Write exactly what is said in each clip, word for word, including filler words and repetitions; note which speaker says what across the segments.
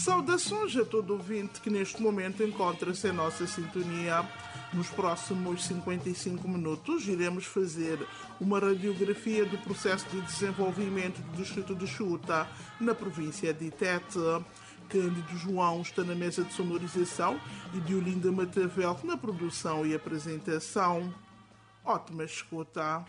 Speaker 1: Saudações a todo ouvinte que neste momento encontra-se em nossa sintonia. Nos próximos cinquenta e cinco minutos iremos fazer uma radiografia do processo de desenvolvimento do distrito de Xuta, na província de Tete. Cândido João está na mesa de sonorização e Diolinda Matavel na produção e apresentação. Ótima escuta!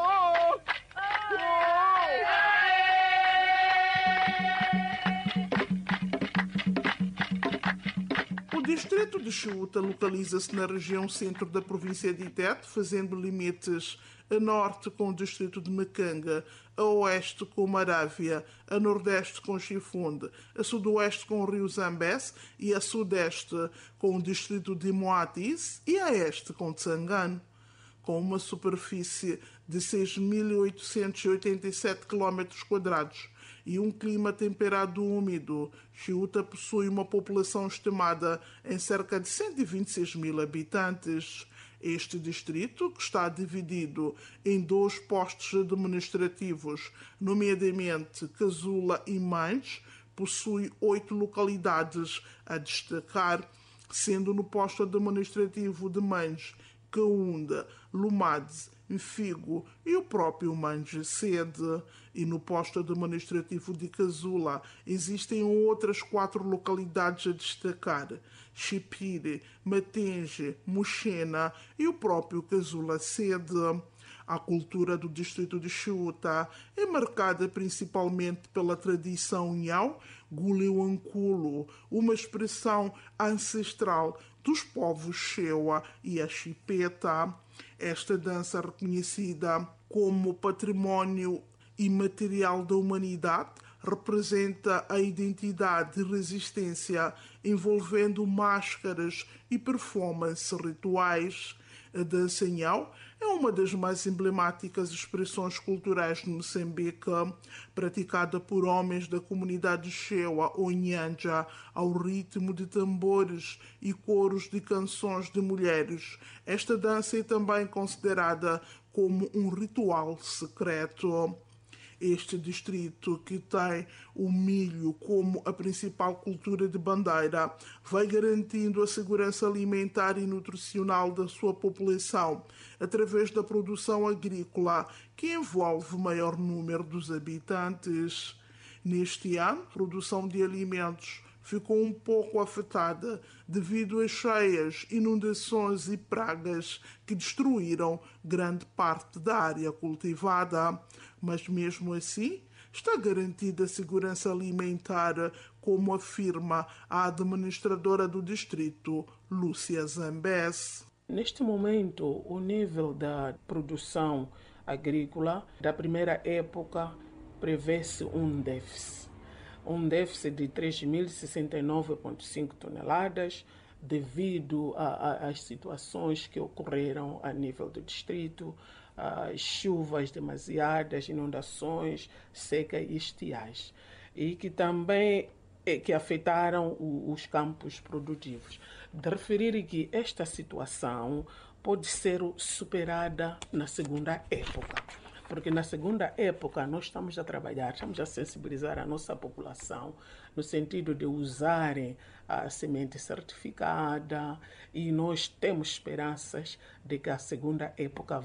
Speaker 1: O distrito de Xuta localiza-se na região centro da província de Tete, fazendo limites a norte com o distrito de Macanga, a oeste com Marávia, a nordeste com Chifunde, a sudoeste com o rio Zambeze e a sudeste com o distrito de Moatis e a este com Tsangano. Com uma superfície de seis mil oitocentos e oitenta e sete quilómetros quadrados e um clima temperado úmido, Xuta possui uma população estimada em cerca de cento e vinte e seis mil habitantes. Este distrito, que está dividido em dois postos administrativos, nomeadamente Casula e Mães, possui oito localidades a destacar, sendo no posto administrativo de Mães, Caúnda, Lumades, Figo e o próprio Manje Sede. E no posto administrativo de Casula existem outras quatro localidades a destacar: Chipire, Matenge, Muxena e o próprio Casula Sede. A cultura do distrito de Xuta é marcada principalmente pela tradição Nhau Guleuanculo, uma expressão ancestral dos povos Xewa e a Chipeta. Esta dança, reconhecida como património imaterial da humanidade, representa a identidade e resistência envolvendo máscaras e performances rituais. A dança Nhau é uma das mais emblemáticas expressões culturais de Moçambique, praticada por homens da comunidade Xewa ou Nhanja, ao ritmo de tambores e coros de canções de mulheres. Esta dança é também considerada como um ritual secreto. Este distrito, que tem o milho como a principal cultura de bandeira, vai garantindo a segurança alimentar e nutricional da sua população através da produção agrícola, que envolve o maior número dos habitantes. Neste ano, a produção de alimentos ficou um pouco afetada devido às cheias, inundações e pragas que destruíram grande parte da área cultivada. Mas mesmo assim, está garantida a segurança alimentar, como afirma a administradora do distrito, Lúcia Zambeze.
Speaker 2: Neste momento, o nível da produção agrícola da primeira época prevê-se um déficit. Um déficit de três mil e sessenta e nove vírgula cinco toneladas, devido às situações que ocorreram a nível do distrito, as chuvas demasiadas, inundações, seca e estiais, e que também que afetaram os campos produtivos. De referir que esta situação pode ser superada na segunda época. Porque na segunda época nós estamos a trabalhar, estamos a sensibilizar a nossa população no sentido de usarem a semente certificada, e nós temos esperanças de que a segunda época